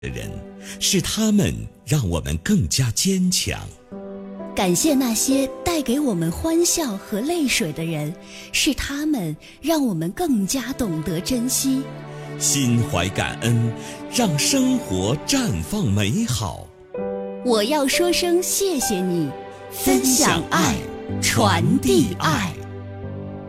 的人，是他们让我们更加坚强。 感谢那些带给我们欢笑和泪水的人，是他们让我们更加懂得珍惜。 心怀感恩，让生活绽放美好。 我要说声谢谢你，分享爱，传递爱。